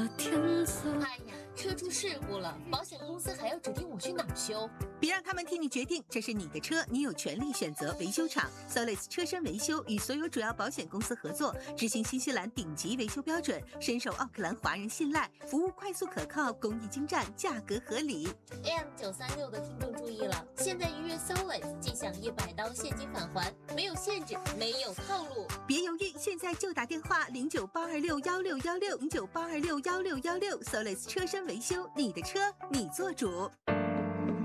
哎呀，车出事故了，保险公司还要指定我去哪儿修？ 别让他们替你决定，这是你的车，你有权利选择维修厂。Solis 车身维修与所有主要保险公司合作，执行新西兰顶级维修标准，深受奥克兰华人信赖，服务快速可靠，工艺精湛，价格合理。 AM936的听众注意了，现在预约 Solis 即享100刀现金返还，没有限制，没有套路。 别犹豫，现在就打电话0982616616，0982616616 ，Solis 车身维修，你的车你做主。